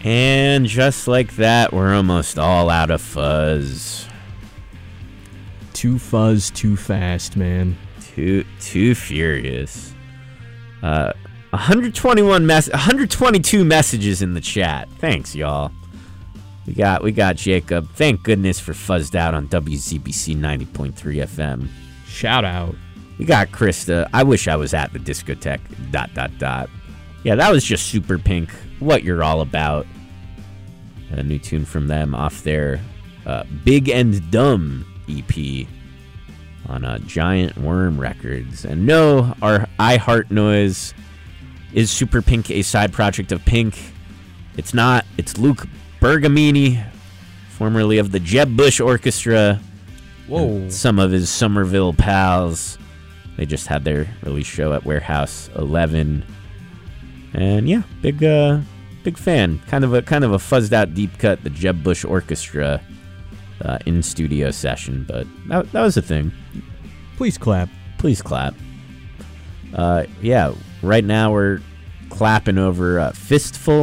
And just like that, we're almost all out of fuzz. Too fuzz, too fast, man. Too furious. 122 messages in the chat. Thanks, y'all. We got Jacob. Thank goodness for Fuzzed Out on WZBC 90.3 FM. Shout out. We got Krista. I wish I was at the discotheque. ... Yeah, that was just Super Pink. What You're All About. A new tune from them off their Big and Dumb EP on Giant Worm Records. And no, our I Heart Noise is Super Pink a side project of Pink? It's not. It's Luke Bergamini, formerly of the Jeb Bush Orchestra. Whoa. Some of his Somerville pals. They just had their release show at Warehouse 11. And yeah, big fan. Kind of a fuzzed out deep cut, the Jeb Bush Orchestra in studio session, but that was a thing. Please clap. Please clap. Yeah, right now we're clapping over Fistful